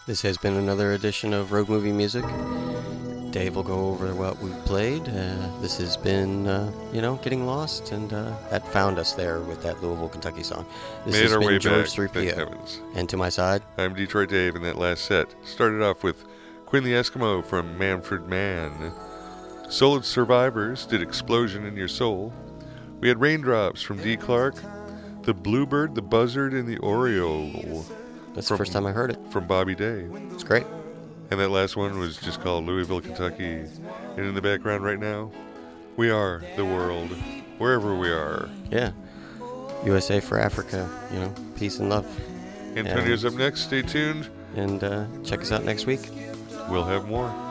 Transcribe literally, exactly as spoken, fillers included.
This has been another edition of Road Movie Music. Dave will go over what we played. Uh, this has been, uh, you know, Getting Lost, and uh, that found us there with that Louisville, Kentucky song. This Made has our been way George back, three P thank O. heavens. And to my side, I'm Detroit Dave, and that last set started off with Quinn the Eskimo from Manfred Mann. Solid Survivors did Explosion in Your Soul. We had Raindrops from D. Clark. The Bluebird, the Buzzard, and the Oriole. that's from, the first time I heard it. From Bobby Day. It's great. And that last one was just called Louisville, Kentucky. And in the background right now, we are the world, wherever we are. Yeah. U S A for Africa, you know, peace and love. Antonio's up next. Stay tuned. And uh, check us out next week. We'll have more.